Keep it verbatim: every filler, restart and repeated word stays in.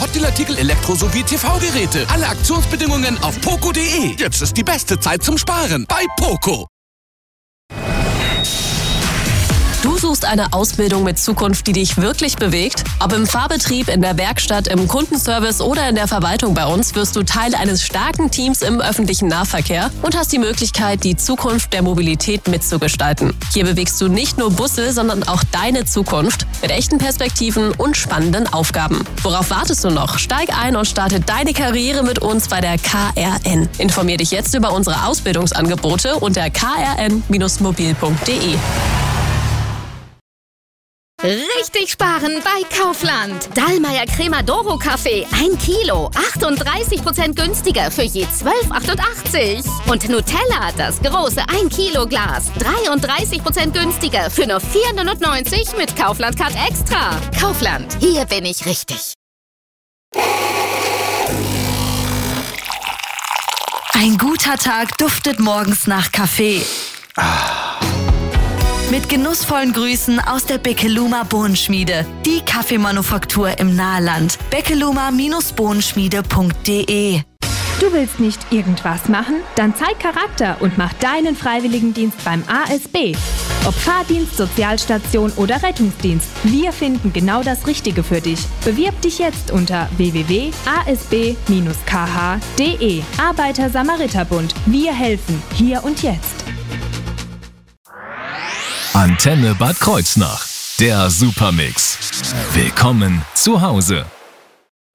Hotdeal-Artikel, Elektro- sowie T V-Geräte. Alle Aktionsbedingungen auf poco punkt de. Jetzt ist die beste Zeit zum Sparen bei Poco. Du suchst eine Ausbildung mit Zukunft, die dich wirklich bewegt? Ob im Fahrbetrieb, in der Werkstatt, im Kundenservice oder in der Verwaltung bei uns, wirst du Teil eines starken Teams im öffentlichen Nahverkehr und hast die Möglichkeit, die Zukunft der Mobilität mitzugestalten. Hier bewegst du nicht nur Busse, sondern auch deine Zukunft mit echten Perspektiven und spannenden Aufgaben. Worauf wartest du noch? Steig ein und starte deine Karriere mit uns bei der K R N. Informier dich jetzt über unsere Ausbildungsangebote unter k r n Bindestrich mobil punkt de. Richtig sparen bei Kaufland. Dallmayr Cremadoro Kaffee, ein Kilo, achtunddreißig Prozent günstiger für je zwölf Euro achtundachtzig. Und Nutella, das große ein Kilo Glas, dreiunddreißig Prozent günstiger für nur vier Euro neunundneunzig mit Kaufland Card Extra. Kaufland, hier bin ich richtig. Ein guter Tag duftet morgens nach Kaffee. Mit genussvollen Grüßen aus der Beckeluma Bohnenschmiede. Die Kaffeemanufaktur im Nahland. beckeluma Bindestrich bohnenschmiede punkt de. Du willst nicht irgendwas machen? Dann zeig Charakter und mach deinen Freiwilligendienst beim A S B. Ob Fahrdienst, Sozialstation oder Rettungsdienst, wir finden genau das Richtige für dich. Bewirb dich jetzt unter w w w punkt a s b bindestrich k h punkt de. Arbeiter-Samariter-Bund. Wir helfen. Hier und jetzt. Antenne Bad Kreuznach. Der Supermix. Willkommen zu Hause.